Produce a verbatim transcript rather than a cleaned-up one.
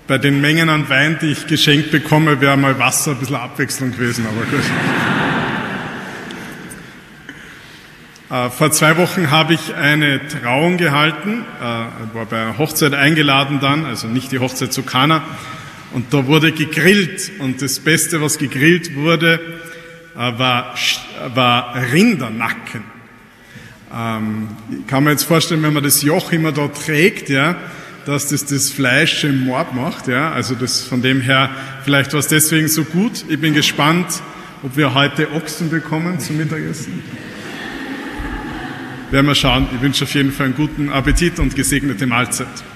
bei den Mengen an Wein, die ich geschenkt bekomme, wäre mal Wasser ein bisschen Abwechslung gewesen, aber gut. Äh, vor zwei Wochen habe ich eine Trauung gehalten, äh, war bei einer Hochzeit eingeladen dann, also nicht die Hochzeit zu Kana, und da wurde gegrillt, und das Beste, was gegrillt wurde, äh, war, war Rindernacken. Ähm, ich kann mir jetzt vorstellen, wenn man das Joch immer da trägt, ja, dass das das Fleisch im Mord macht, ja, also das von dem her, vielleicht war es deswegen so gut. Ich bin gespannt, ob wir heute Ochsen bekommen zum Mittagessen. Werden wir schauen. Ich wünsche auf jeden Fall einen guten Appetit und gesegnete Mahlzeit.